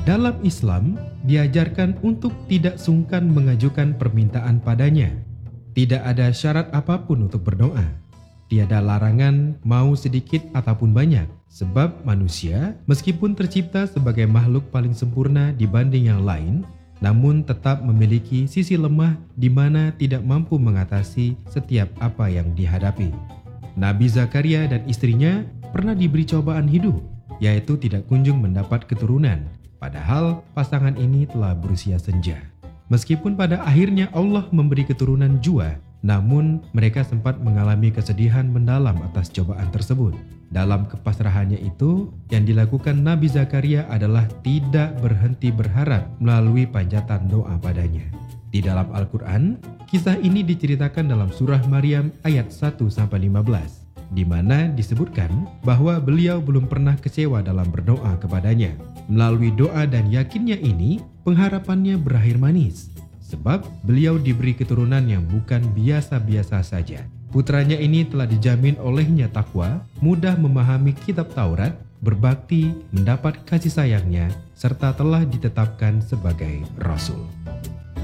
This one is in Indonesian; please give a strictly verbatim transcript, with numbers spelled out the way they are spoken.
Dalam Islam, diajarkan untuk tidak sungkan mengajukan permintaan padanya. Tidak ada syarat apapun untuk berdoa. Tiada larangan mau sedikit ataupun banyak, sebab manusia meskipun tercipta sebagai makhluk paling sempurna dibanding yang lain, namun tetap memiliki sisi lemah di mana tidak mampu mengatasi setiap apa yang dihadapi. Nabi Zakaria dan istrinya pernah diberi cobaan hidup, yaitu tidak kunjung mendapat keturunan, padahal pasangan ini telah berusia senja. Meskipun pada akhirnya Allah memberi keturunan jua, namun mereka sempat mengalami kesedihan mendalam atas cobaan tersebut. Dalam kepasrahannya itu, yang dilakukan Nabi Zakaria adalah tidak berhenti berharap melalui panjatan doa padanya. Di dalam Al-Quran, kisah ini diceritakan dalam surah Maryam ayat satu sampai lima belas, di mana disebutkan bahwa beliau belum pernah kecewa dalam berdoa kepadanya. Melalui doa dan yakinnya ini, pengharapannya berakhir manis, sebab beliau diberi keturunan yang bukan biasa-biasa saja. Putranya ini telah dijamin olehnya takwa, mudah memahami kitab Taurat, berbakti, mendapat kasih sayangnya, serta telah ditetapkan sebagai Rasul.